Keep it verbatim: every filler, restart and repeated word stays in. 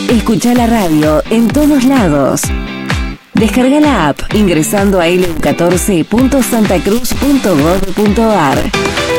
Escucha la radio en todos lados. Descarga la app ingresando a l u catorce punto santacruz punto gov punto ar.